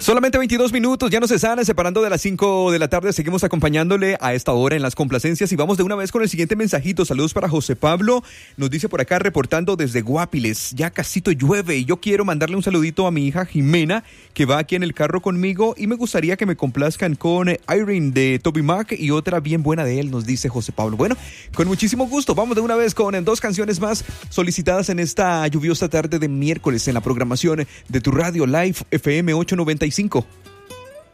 Solamente 22 minutos, ya nos están separando de las 5 de la tarde. Seguimos acompañándole a esta hora en las complacencias y vamos de una vez con el siguiente mensajito. Saludos para José Pablo. Nos dice por acá, reportando desde Guapiles. Ya casito llueve y yo quiero mandarle un saludito a mi hija Jimena, que va aquí en el carro conmigo, y me gustaría que me complazcan con Irene de Toby Mac y otra bien buena de él, nos dice José Pablo. Bueno, con muchísimo gusto. Vamos de una vez con dos canciones más solicitadas en esta lluviosa tarde de miércoles en la programación de tu radio Live FM 895.